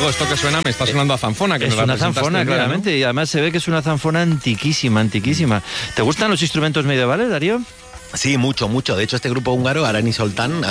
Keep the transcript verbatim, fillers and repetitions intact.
digo, esto que suena me está sonando a zanfona. Que es me la una zanfona, día, claramente, ¿no? Y además se ve que es una zanfona antiquísima, antiquísima. ¿Te gustan los instrumentos medievales, Darío? Sí, mucho, mucho. De hecho, este grupo húngaro, Arany Soltán,